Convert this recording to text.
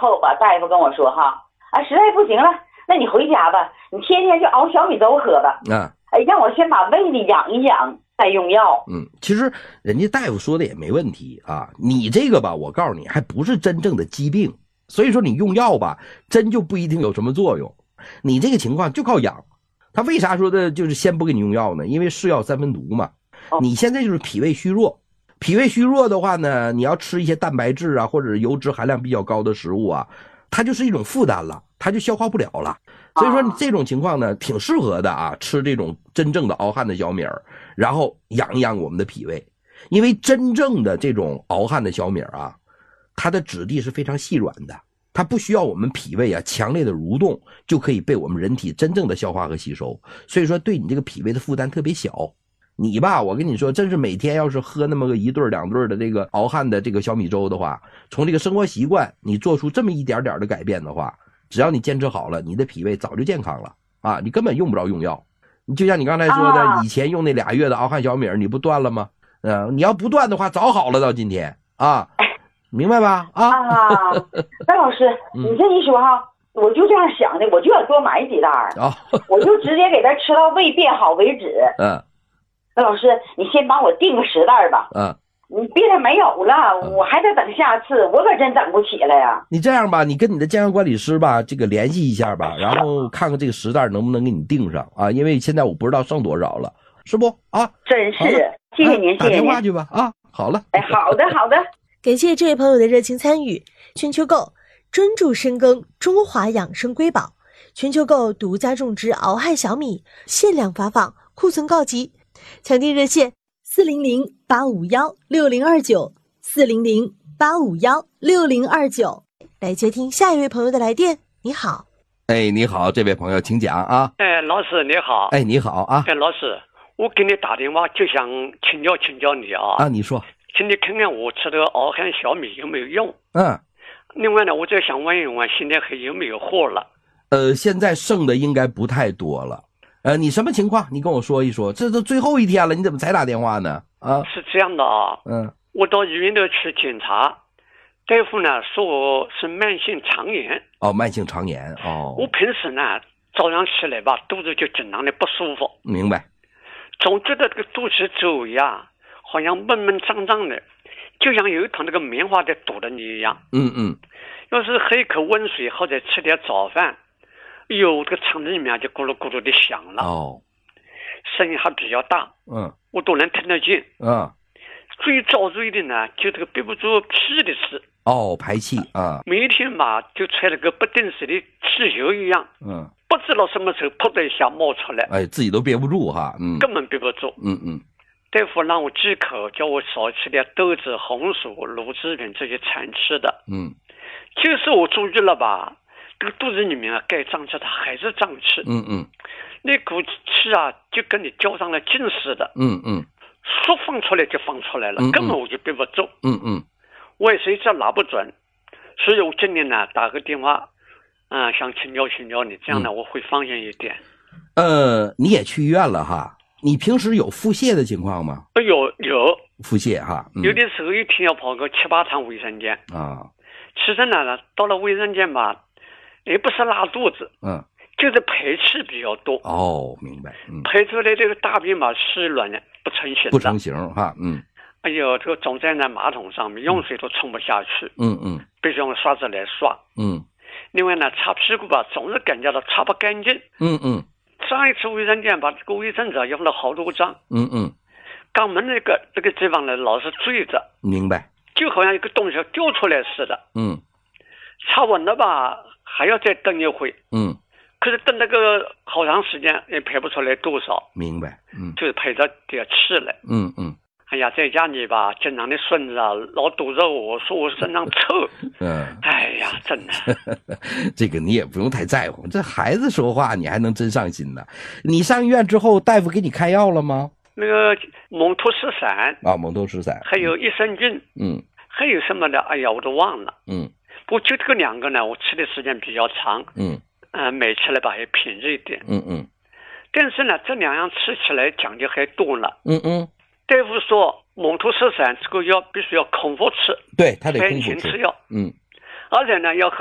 后吧，大夫跟我说哈，实在不行了，那你回家吧，你天天就熬小米粥喝吧。让我先把胃里养一养，再用药。 其实人家大夫说的也没问题啊。你这个吧，我告诉你，还不是真正的疾病，所以说你用药吧，真就不一定有什么作用。你这个情况就靠养。他为啥说的就是先不给你用药呢？因为是药三分毒嘛。你现在就是脾胃虚弱，脾胃虚弱的话呢，你要吃一些蛋白质啊，或者油脂含量比较高的食物啊，它就是一种负担了，它就消化不了了。所以说你这种情况呢，挺适合的啊，吃这种真正的熬汗的小米儿，然后养一养我们的脾胃。因为真正的这种熬汗的小米儿啊，它的质地是非常细软的，它不需要我们脾胃啊强烈的蠕动，就可以被我们人体真正的消化和吸收。所以说对你这个脾胃的负担特别小。你吧，我跟你说，真是每天要是喝那么个1对2对的这个熬汗的这个小米粥的话，从这个生活习惯你做出这么一点点的改变的话，只要你坚持好了，你的脾胃早就健康了啊！你根本用不着用药。你就像你刚才说的，以前用那2月的熬汗小米，你不断了吗？你要不断的话，早好了到今天啊，明白吧？ 那老师，你这一说哈，我就这样想的，我就要多买几袋我就直接给他吃到胃变好为止。那老师，你先帮我订个10袋吧。你别的没有了，我还得等下次，我可真等不起了呀。 你这样吧，你跟你的健康管理师吧，这个联系一下吧，然后看看这个10袋能不能给你订上啊？因为现在我不知道剩多少了，是不啊？ 真是，谢谢您，谢谢您。 打电话去吧啊！好了， 好的好的。 感谢这位朋友的热情参与。全球购专注深耕中华养生瑰宝，全球购独家种植熬汗小米，限量发放，库存告急。抢订热线400-851-6029，400-851-6029。来接听下一位朋友的来电。你好。 你好，这位朋友请讲啊。 老师你好。 你好啊。 老师，我给你打电话就想请教你啊。 你说。 请你看看我吃的熬汗小米有没有用。另外呢，我再想问一问，现在还有没有货了？ 现在剩的应该不太多了。你什么情况？你跟我说一说。这都最后一天了，你怎么才打电话呢？ 是这样的啊。我到医院头去检查，大夫呢说我是慢性肠炎。 慢性肠炎。 我平时呢早上起来吧，肚子就经常的不舒服。 明白。 总觉得这个肚脐周围啊，好像闷闷胀胀的，就像有一团那个棉花在堵着你一样。要是喝一口温水或者吃点早饭，这个肠子里面就咕噜咕噜的响了。声音还比较大。我都能听得见。最遭罪的呢，就这个憋不住气的事。 排气啊。 每一天吧，就揣了个不定时的气球一样。不知道什么时候噗的一下冒出来。 自己都憋不住哈。 根本憋不住。大夫让我忌口，叫我少吃点豆子、红薯、乳制品这些常吃的。就是我注意了吧，这个肚子里面该胀气它还是胀气。那股气啊，就跟你浇上了劲似的。说放出来就放出来了。根本我就憋不住。我也是一直拿不准，所以我今天呢打个电话，想请教你，这样呢我会放心一点。 你也去医院了哈？你平时有腹泻的情况吗？ 有腹泻哈。 有的时候一天要跑个7、8趟卫生间。其实呢，到了卫生间吧，也不是拉肚子，就是排气比较多。 明白。 排出来这个大便嘛，湿软的不成形。 不成形哈。 这个总在那马桶上面，用水都冲不下去。必须用刷子来刷。另外呢，擦屁股吧，总是感觉到擦不干净。上一次卫生间把这个卫生纸用了好多张。肛门这个地方呢，老是坠着。 明白。 就好像一个东西掉出来似的。擦稳了吧，还要再等一会。可是等那个好长时间也排不出来多少。明白。就是排着点气来。在家里吧，经常的孙子啊老堵着我，说我身上臭。真的。 这个你也不用太在乎，这孩子说话你还能真上心呢。你上医院之后，大夫给你开药了吗？ 那个蒙脱石散。 蒙脱石散。 还有益生菌。还有什么的，我都忘了。不过就这个2个呢，我吃的时间比较长。买起来吧也便宜一点。但是呢，这2样吃起来讲究还多了。大夫说蒙脱石散这个药必须要空腹吃。 对，他得空腹吃。 吃药。而且呢要